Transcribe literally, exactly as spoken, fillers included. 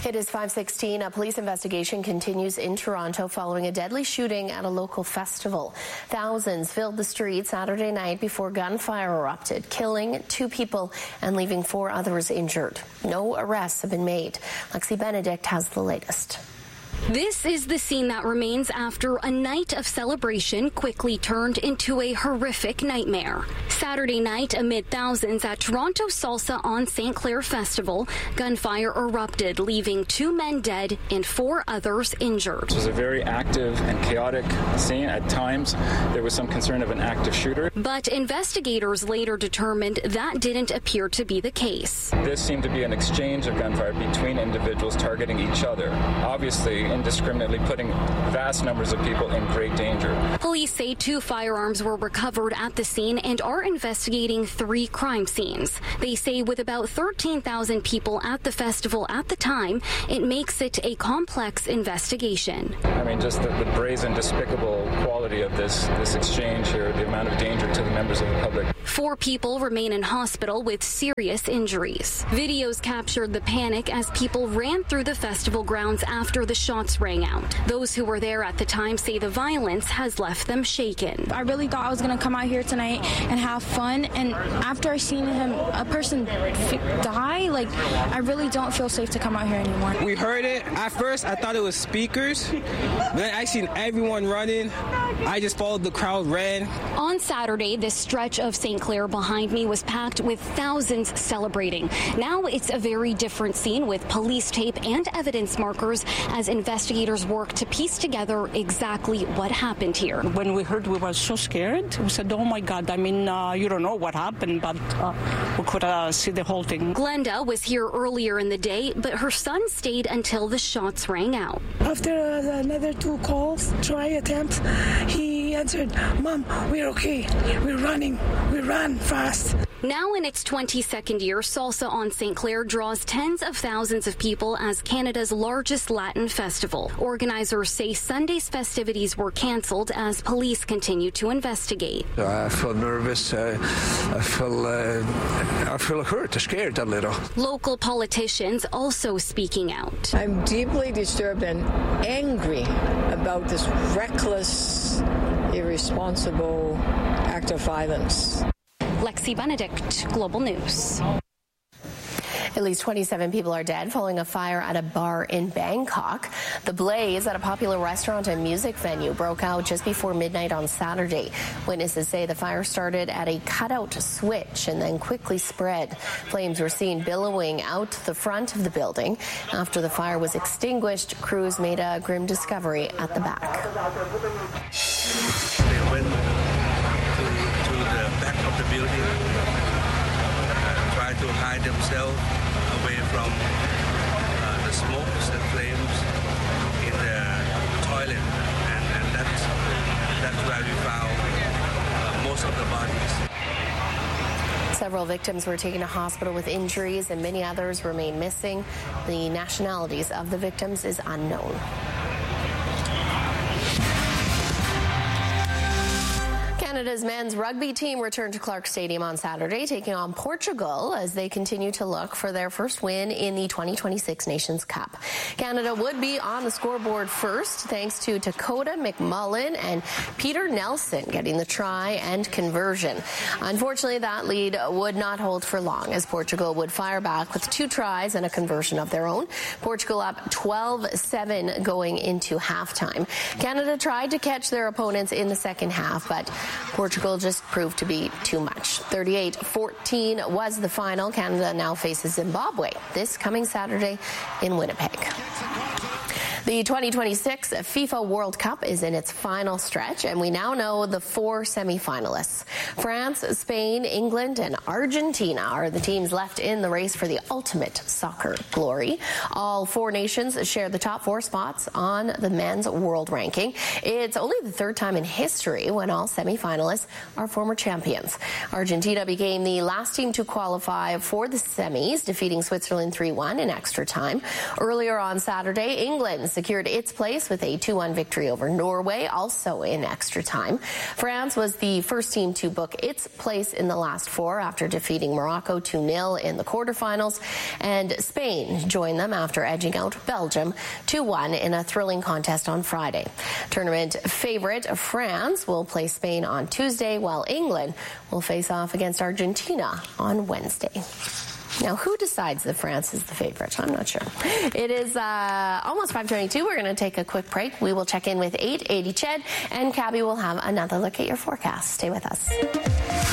It is five sixteen. A police investigation continues in Toronto following a deadly shooting at a local festival. Thousands filled the streets Saturday night before gunfire erupted, killing two people and leaving four others injured. No arrests have been made. Lexi Benedict has the latest. This is the scene that remains after a night of celebration quickly turned into a horrific nightmare. Saturday night, amid thousands at Toronto Salsa on Saint Clair Festival, gunfire erupted, leaving two men dead and four others injured. It was a very active and chaotic scene. At times, there was some concern of an active shooter. But investigators later determined that didn't appear to be the case. This seemed to be an exchange of gunfire between individuals targeting each other, obviously indiscriminately putting vast numbers of people in great danger. Police say two firearms were recovered at the scene and are investigating three crime scenes. They say with about thirteen thousand people at the festival at the time, it makes it a complex investigation. I mean, just the, the brazen, despicable quality of this, this exchange here, the amount of danger to the members of the public. Four people remain in hospital with serious injuries. Videos captured the panic as people ran through the festival grounds after the shots rang out. Those who were there at the time say the violence has left them shaken. I really thought I was going to come out here tonight and have fun, and after I seen him, a person f- die, like, I really don't feel safe to come out here anymore. We heard it. At first, I thought it was speakers. Then I seen everyone running. I just followed the crowd, ran. On Saturday, this stretch of Saint Clair behind me was packed with thousands celebrating. Now it's a very different scene with police tape and evidence markers as investigators work to piece together exactly what happened here. When we heard, we were so scared. We said, oh my God, I mean, uh, you don't know what happened, but uh, we could uh, see the whole thing. Glenda was here earlier in the day, but her son stayed until the shots rang out. After uh, another two calls, try attempts, he answered, Mom, we're okay. We're running. We ran fast. Now in its twenty-second year, Salsa on Saint Clair draws tens of thousands of people as Canada's largest Latin festival. Organizers say Sunday's festivities were cancelled as police continue to investigate. I feel nervous. Uh, I feel uh, I feel hurt, scared a little. Local politicians also speaking out. I'm deeply disturbed and angry about this reckless, irresponsible act of violence. Lexi Benedict, Global News. At least twenty-seven people are dead following a fire at a bar in Bangkok. The blaze at a popular restaurant and music venue broke out just before midnight on Saturday. Witnesses say the fire started at a cutout switch and then quickly spread. Flames were seen billowing out the front of the building. After the fire was extinguished, crews made a grim discovery at the back. They went to, to the back of the building, uh, try to hide themselves away from uh, the smokes and flames in the toilet, and, and that's, that's where we found uh, most of the bodies. Several victims were taken to hospital with injuries and many others remain missing. The nationalities of the victims is unknown. Canada's men's rugby team returned to Clark Stadium on Saturday, taking on Portugal as they continue to look for their first win in the twenty twenty-six Nations Cup. Canada would be on the scoreboard first, thanks to Dakota McMullen and Peter Nelson getting the try and conversion. Unfortunately, that lead would not hold for long as Portugal would fire back with two tries and a conversion of their own. Portugal up twelve seven going into halftime. Canada tried to catch their opponents in the second half, but Portugal just proved to be too much. thirty-eight fourteen was the final. Canada now faces Zimbabwe this coming Saturday in Winnipeg. The twenty twenty-six FIFA World Cup is in its final stretch, and we now know the four semi-finalists. France, Spain, England, and Argentina are the teams left in the race for the ultimate soccer glory. All four nations share the top four spots on the men's world ranking. It's only the third time in history when all semi-finalists are former champions. Argentina became the last team to qualify for the semis, defeating Switzerland three one in extra time. Earlier on Saturday, England secured its place with a two one victory over Norway, also in extra time. France was the first team to book its place in the last four after defeating Morocco two nil in the quarterfinals, and Spain joined them after edging out Belgium two one in a thrilling contest on Friday. Tournament favorite France will play Spain on Tuesday, while England will face off against Argentina on Wednesday. Now, who decides that France is the favorite? I'm not sure. It is uh, almost five twenty-two. We're going to take a quick break. We will check in with eight eighty Ched, and Cabby will have another look at your forecast. Stay with us.